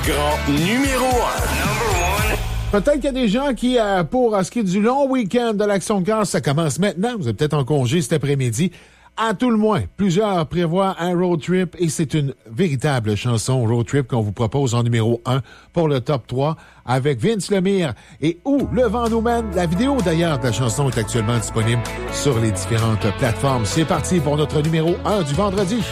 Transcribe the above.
grand numéro 1. Peut-être qu'il y a des gens qui, pour ce qui est du long week-end de l'Action de grâce, ça commence maintenant. Vous êtes peut-être en congé cet après-midi. À tout le moins, plusieurs prévoient un road trip et c'est une véritable chanson road trip qu'on vous propose en numéro 1 pour le top 3 avec Vince Lemire et Où le vent nous mène. La vidéo d'ailleurs de la chanson est actuellement disponible sur les différentes plateformes. C'est parti pour notre numéro 1 du vendredi.